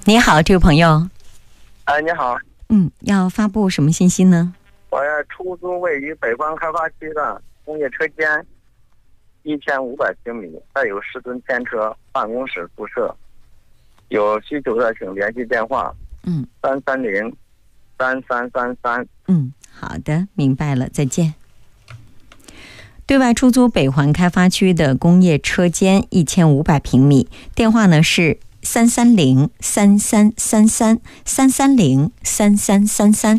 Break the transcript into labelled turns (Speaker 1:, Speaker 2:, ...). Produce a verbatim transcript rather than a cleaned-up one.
Speaker 1: 你好，这位朋友。
Speaker 2: 哎，你好。
Speaker 1: 嗯，要发布什么信息呢？
Speaker 2: 我要出租位于北方开发区的工业车间，一千五百平米，带有十吨天车，办公室、宿舍。有需求的请联系电话。
Speaker 1: 嗯，
Speaker 2: 三三零三三三三。
Speaker 1: 嗯，好的，明白了，再见。对外出租北环开发区的工业车间一千五百平米，电话呢是三三零三三三三三三零三三三三。